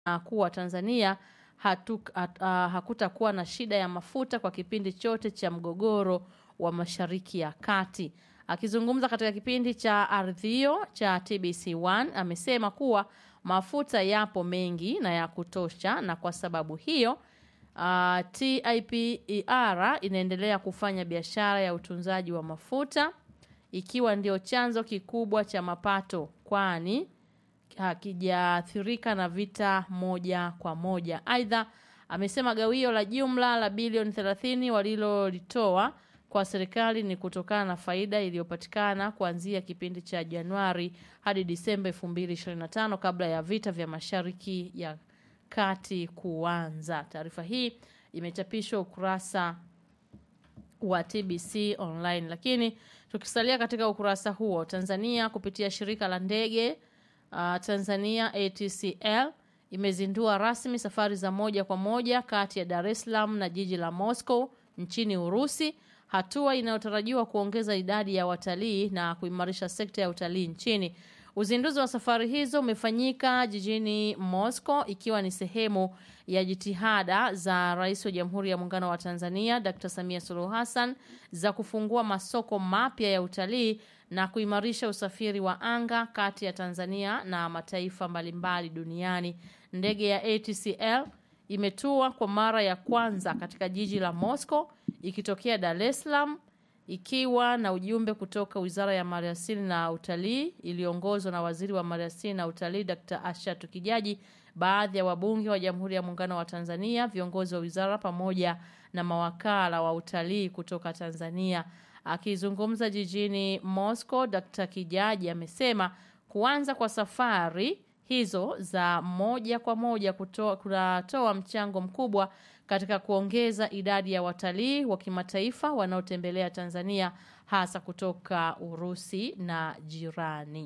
kuwa Tanzania hakutakuwa na shida ya mafuta kwa kipindi chote cha mgogoro wa Mashariki ya Kati. Akizungumza katika kipindi cha Ardhio cha TBC1, amesema kuwa mafuta yapo mengi na ya kutosha, na kwa sababu hiyo TIPER inaendelea kufanya biashara ya utunzaji wa mafuta ikiwa ndio chanzo kikubwa cha mapato, kwani hakijaathirika na vita moja kwa moja. Aidha, amesema gawio la jumla la bilioni 30 walilolitoa kwa serikali ni kutokana na faida iliyopatikana kuanzia kipindi cha Januari hadi Disemba 2025 kabla ya vita vya Mashariki ya Kati kuanza. Taarifa hii imechapishwa ukurasa wa TBC online. Lakini tukisalia katika ukurasa huo, Tanzania kupitia shirika la ndege Tanzania ATCL imezindua rasmi safari za moja kwa moja kati ya Dar es Salaam na jiji la Moscow nchini Urusi, hatua inayotarajiwa kuongeza idadi ya watalii na kuimarisha sekta ya utalii nchini. Uzinduzi wa safari hizo umefanyika jijini Moscow ikiwa ni sehemu ya jitihada za Rais wa Jamhuri ya Muungano wa Tanzania Dr. Samia Suluhu Hassan za kufungua masoko mapya ya utalii na kuimarisha usafiri wa anga kati ya Tanzania na mataifa mbalimbali duniani. Ndege ya ATCL imetua kwa mara ya kwanza katika jiji la Moscow ikitokea Dar es Salaam ikiwa na ujumbe kutoka Wizara ya Maliasili na Utalii iliongozwa na Waziri wa Maliasili na Utalii Dr. Ashatu Kijaji, baadhi ya wabunge wa Jamhuri ya Muungano wa Tanzania, viongozi wa wizara pamoja na mawakala wa utalii kutoka Tanzania. Akizungumza jijini Moscow, Dr. Kijaji amesema kuanza kwa safari hizo za moja kwa moja kunatoa mchango mkubwa katika kuongeza idadi ya watalii wa kimataifa wanaotembelea Tanzania, hasa kutoka Urusi na jirani.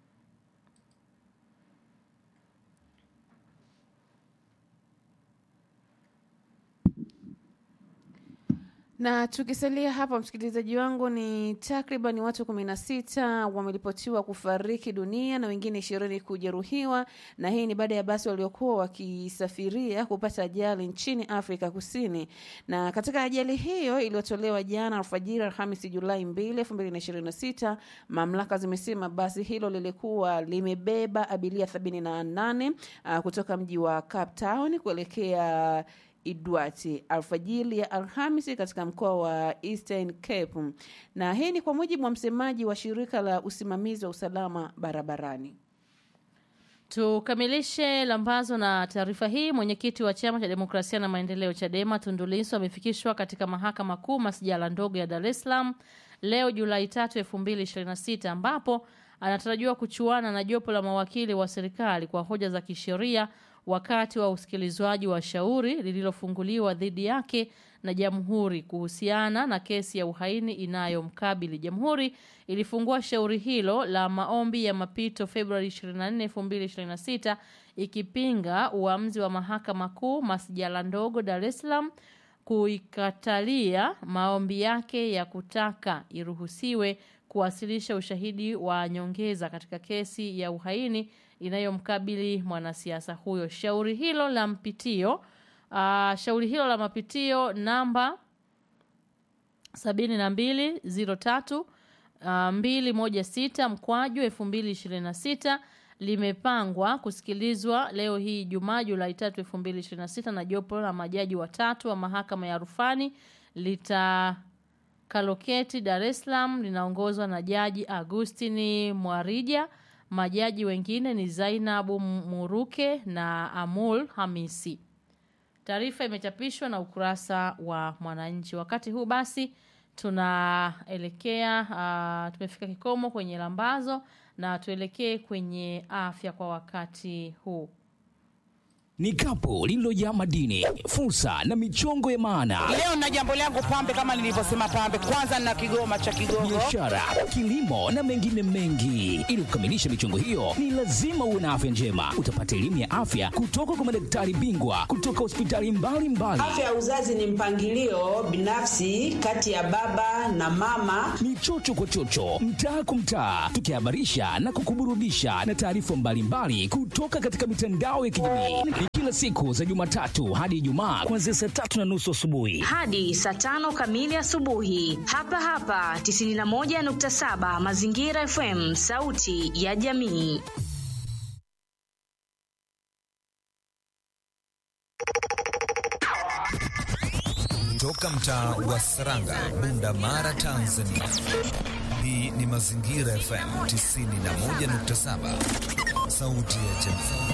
Na tukisalia hapa, msikilizaji wangu, ni takriban watu 16 wameripotiwa kufariki dunia na wengine 20 kujeruhiwa, na hii ni baada ya basi waliokuwa wakisafiria kupata ajali nchini Afrika Kusini. Na katika ajali hiyo iliyotolewa jana alfajiri Alhamisi Julai 2, 2026, mamlaka zimesema basi hilo lilikuwa limebeba abiria 78 kutoka mji wa Cape Town kuelekea Idwati alfajiri ya Alhamisi katika mkoa wa Eastern Cape. Na hii ni kwa mujibu wa msemaji wa shirika la usimamizi wa usalama barabarani. Tukamilishe lambazo na taarifa hii. Mwenyekiti wa Chama cha Demokrasia na Maendeleo Chadema Tundu Lissu amefikishwa katika Mahakama Kuu Masjala ndogo ya Dar es Salaam leo Julai 3, 2026, ambapo anatarajiwa kuchuana na jopo la mawakili wa serikali kwa hoja za kisheria wakati wa usikilizwaji wa shauri lililofunguliwa dhidi yake na Jamhuri kuhusiana na kesi ya uhaini inayomkabili. Jamhuri ilifungua shauri hilo la maombi ya mapito Februari 24, 2026 ikipinga uamuzi wa Mahakama Kuu Masjala ndogo Dar es Salaam kuikatalia maombi yake ya kutaka iruhusiwe kuwasilisha ushahidi wa nyongeza katika kesi ya uhaini inayomkabili mwanasiasa huyo. Shauri hilo la mapitio namba 7203-216/2026 limepangwa kusikilizwa leo hii Jumaa Julai 3, 2026 na jopo la majaji watatu wa Mahakama ya Rufani litakaloketi Dar es Salaam, linaongozwa na Jaji Agustini Mwarija. Majaji wengine ni Zainabu Muruke na Amul Hamisi. Taarifa imechapishwa na ukurasa wa Mwananchi. Wakati huu basi tumefika kikomo kwenye lambazo na tuelekee kwenye afya kwa wakati huu. ni kapu lililojaa madini, fursa na michongo ya maana. Leo na jambo langu pambe, kama nilivyosema pambe, kwanza na kigoma cha Kigogo. Biashara, kilimo na mengine mengi. Ili kukamilisha michongo hiyo, ni lazima uwe na afya njema. Utapata elimu ya afya kutoka kwa madaktari bingwa kutoka hospitali mbalimbali. Afya ya uzazi ni mpangilio binafsi kati ya baba na mama. Ni chocho kwa chocho, mtaa kwa mtaa, tukihabarisha na kukuburudisha na taarifa mbalimbali kutoka katika mitandao ya kijamii. Ni kila siku za Jumatatu hadi Ijumaa kuanzia saa 3:30 asubuhi hadi saa 5 kamili asubuhi. Hapa 91.7 Mazingira FM, sauti ya jamii. Toka mtaa wa Saranga, Bunda Mara, Tanzania. Hii ni Mazingira FM 91.7, sauti ya jamii.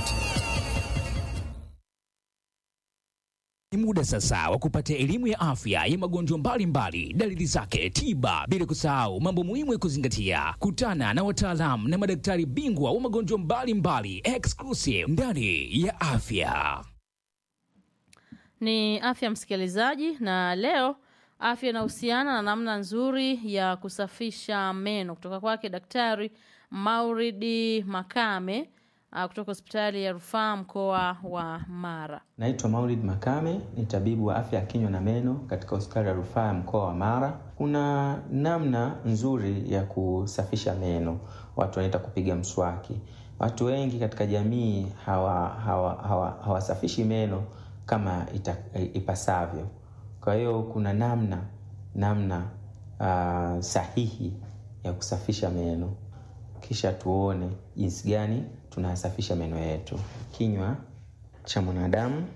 Ni muda sasa wa kupata elimu ya afya ya magonjwa mbalimbali, dalili zake, tiba, bila kusahau mambo muhimu ya kuzingatia. Kutana na wataalamu na madaktari bingwa wa magonjwa mbalimbali, exclusive ndani ya afya. Ni afya msikilizaji, na leo afya inahusiana na namna nzuri ya kusafisha meno kutoka kwake Daktari Mauridi Makame kutoka hospitali ya Rufaa mkoa wa Mara. Naitwa Maulid Makame, ni tabibu wa afya ya kinywa na meno katika hospitali ya Rufaa mkoa wa Mara. Kuna namna nzuri ya kusafisha meno, watu wanaita kupiga mswaki. Watu wengi katika jamii hawasafishi meno kama ipasavyo. Kwa hiyo kuna namna sahihi ya kusafisha meno. Kisha tuone jinsi gani tunasafisha meno yetu. Kinywa cha mwanadamu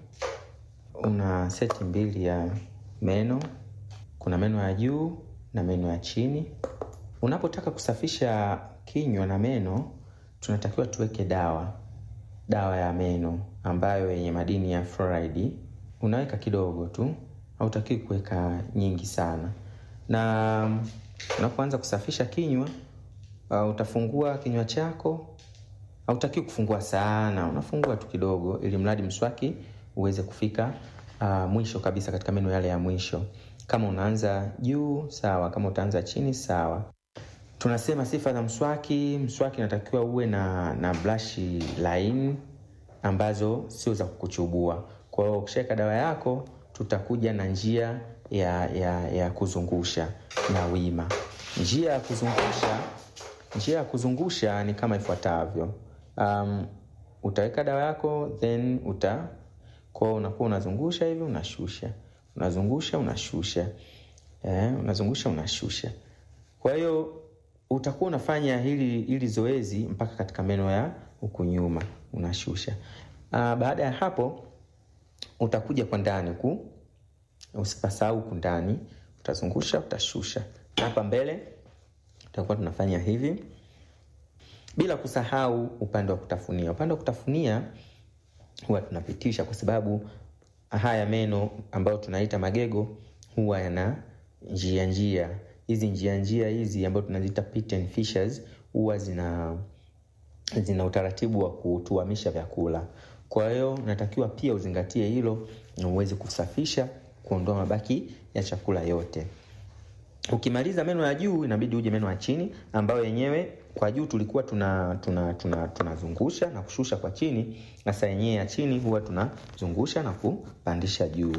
una seti mbili ya meno. Kuna meno ya juu na meno ya chini. Unapotaka kusafisha kinywa na meno, tunatakiwa tuweke dawa ya meno ambayo yenye madini ya fluoride. Unaweka kidogo tu, hautaki kuweka nyingi sana. Na unapoanza kusafisha kinywa, utafungua kinywa chako. Hautaki kufungua sana, unafungua tu kidogo ili mradi mswaki uweze kufika mwisho kabisa katika meno yale ya mwisho. Kama unaanza juu, sawa. Kama utaanza chini, sawa. Tunasema sifa za mswaki unatakiwa uwe na brush line ambazo sio za kukuchubua. Kwa hiyo ukishika dawa yako, tutakuja na njia ya kuzungusha na wima. Njia ya kuzungusha ni kama ifuatavyo. Utaweka dawa yako, then kwa unakuwa unazungusha hivi, unashusha. Unazungusha, unashusha. Unazungusha, unashusha. Kwa hiyo utakuwa unafanya hili zoezi mpaka katika meno ya huku nyuma, unashusha. Baada ya hapo utakuja kwa ndani usipasahau huku ndani, utazungusha, utashusha. Hapa mbele tutakuwa tunafanya hivi, bila kusahau upande wa kutafunia. Upande wa kutafunia huwa tunapitisha, kwa sababu haya meno ambayo tunaita magego huwa yana njia. Hizi njia hizi ambazo tunaziita pit and fissures huwa zina utaratibu wa kutuamisha vyakula. Kwa hiyo natakiwa pia uzingatie hilo na uweze kusafisha, kuondoa mabaki ya chakula yote. Ukimaliza meno ya juu, inabidi uje meno ya chini, ambayo yenyewe kwa juu tulikuwa tunazungusha na kushusha kwa chini. Sasa yenyewe ya chini huwa tunazungusha na kupandisha juu.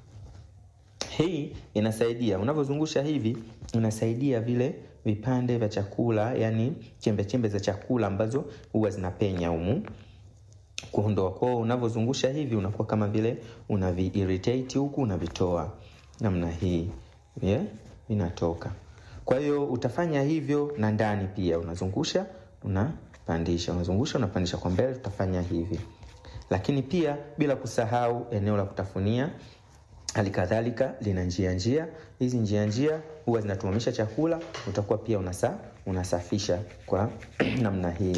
Hii inasaidia, unavyozungusha hivi, inasaidia vile vipande vya chakula, yani chembe za chakula ambazo huwa zinapenya humu, kuondoa. Kwa unavyozungusha hivi, unakuwa kama vile unavi-irritate huku, unavitoa namna hii. Inatoka. Kwa hiyo utafanya hivyo na ndani pia, unazungusha, unapandisha, unazungusha, unapandisha. Kwa mbele tutafanya hivi. Lakini pia bila kusahau eneo la kutafunia, halikadhalika lina njia. Hizi njia huwa zinatuamisha chakula, utakuwa pia unasafisha kwa namna hii.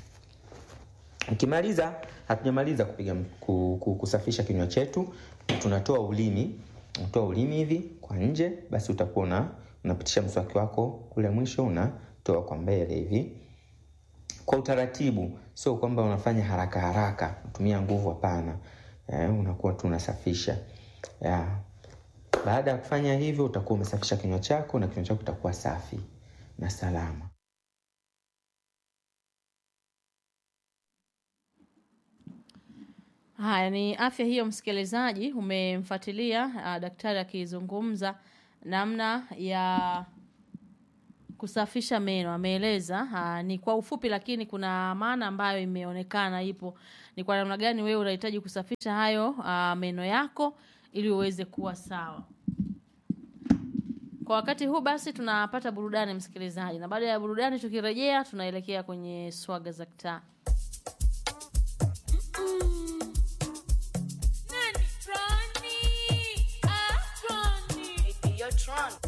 Ukimaliza, hatujamaliza kusafisha kinywa chetu, tunatoa ulimi. Unatoa ulimi hivi kwa nje, basi utakuwa unapitisha mswaki wako kule mwisho, unatoa kwa mbele hivi. kwa utaratibu, sio kwamba unafanya haraka haraka, utumia nguvu, hapana. Unakuwa tu unasafisha. Baada ya kufanya hivyo utakuwa umesafisha kinywa chako na kinywa chako kitakuwa safi na salama. Haya ni afya hiyo, msikilizaji. Umemfuatilia daktari akizungumza namna ya kusafisha meno. Ameeleza ni kwa ufupi, lakini kuna maana ambayo imeonekana ipo. Ni kwa namna gani wewe unahitaji kusafisha hayo meno yako ili uweze kuwa sawa. Kwa wakati huu basi tunapata burudani, msikilizaji, na baada ya burudani tukirejea tunaelekea kwenye swaga za kitaa. Tron.